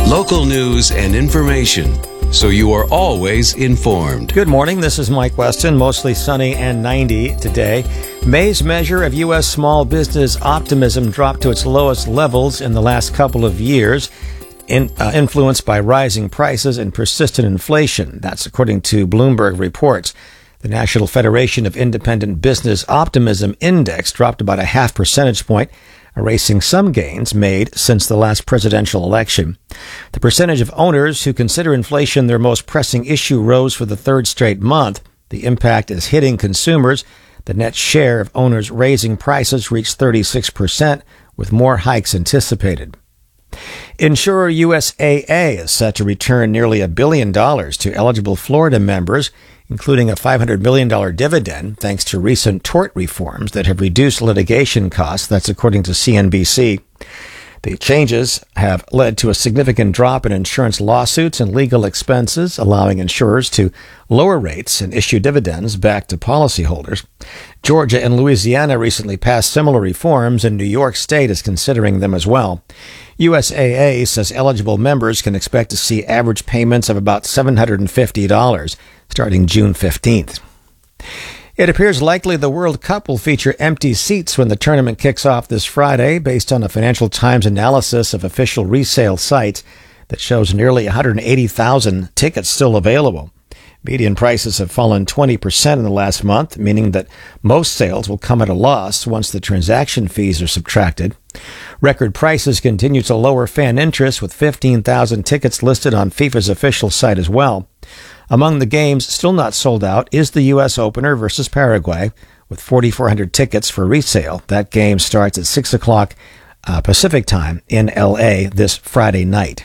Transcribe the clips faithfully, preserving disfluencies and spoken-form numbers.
Local news and information, so you are always informed. Good morning. This is Mike Weston. Mostly sunny and ninety today. May's measure of U S small business optimism dropped to its lowest levels in the last couple of years, in, uh, influenced by rising prices and persistent inflation. That's according to Bloomberg reports. The National Federation of Independent Business Optimism Index dropped about a half percentage point, erasing some gains made since the last presidential election. The percentage of owners who consider inflation their most pressing issue rose for the third straight month. The impact is hitting consumers. The net share of owners raising prices reached thirty-six percent, with more hikes anticipated. Insurer U S A A is set to return nearly a billion dollars to eligible Florida members, including a five hundred million dollars dividend, thanks to recent tort reforms that have reduced litigation costs. That's according to C N B C. The changes have led to a significant drop in insurance lawsuits and legal expenses, allowing insurers to lower rates and issue dividends back to policyholders. Georgia and Louisiana recently passed similar reforms, and New York State is considering them as well. U S A A says eligible members can expect to see average payments of about seven hundred fifty dollars starting June fifteenth. It appears likely the World Cup will feature empty seats when the tournament kicks off this Friday, based on a Financial Times analysis of official resale sites that shows nearly one hundred eighty thousand tickets still available. Median prices have fallen twenty percent in the last month, meaning that most sales will come at a loss once the transaction fees are subtracted. Record prices continue to lower fan interest, with fifteen thousand tickets listed on FIFA's official site as well. Among the games still not sold out is the U S opener versus Paraguay, with forty-four hundred tickets for resale. That game starts at six o'clock uh, Pacific time in L A this Friday night.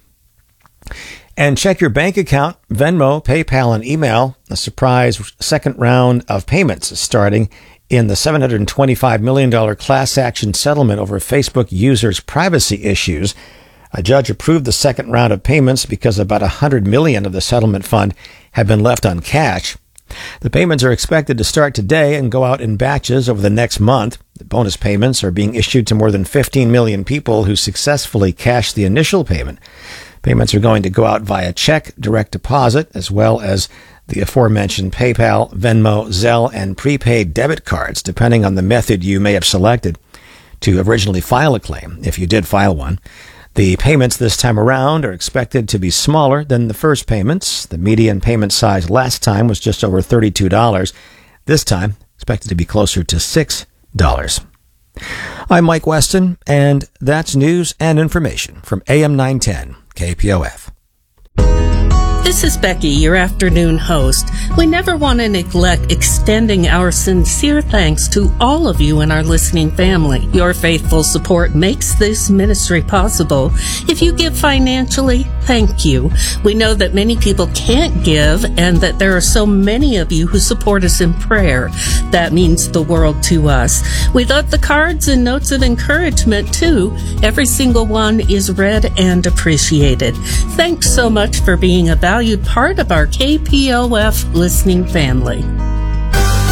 And check your bank account, Venmo, PayPal, and email. A surprise second round of payments is starting in the seven hundred twenty-five million dollars class action settlement over Facebook users' privacy issues. A judge approved the second round of payments because about one hundred million dollars of the settlement fund had been left uncashed. The payments are expected to start today and go out in batches over the next month. The bonus payments are being issued to more than fifteen million people who successfully cashed the initial payment. Payments are going to go out via check, direct deposit, as well as the aforementioned PayPal, Venmo, Zelle, and prepaid debit cards, depending on the method you may have selected to originally file a claim, if you did file one. The payments this time around are expected to be smaller than the first payments. The median payment size last time was just over thirty-two dollars. This time, expected to be closer to six dollars. I'm Mike Weston, and that's news and information from A M nine ten K P O F. This is Becky, your afternoon host. We never want to neglect extending our sincere thanks to all of you in our listening family. Your faithful support makes this ministry possible. If you give financially, thank you. We know that many people can't give, and that there are so many of you who support us in prayer. That means the world to us. We love the cards and notes of encouragement, too. Every single one is read and appreciated. Thanks so much for being a valued part of our K P O F listening family.